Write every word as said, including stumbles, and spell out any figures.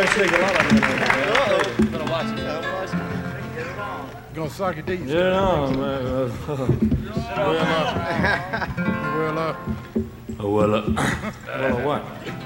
gonna shake a lot of them. Better watch it. I'm watching. Get it on. Gonna suck your dick. Get it on, man. Well up. Well up. Oh, well, uh, well, what?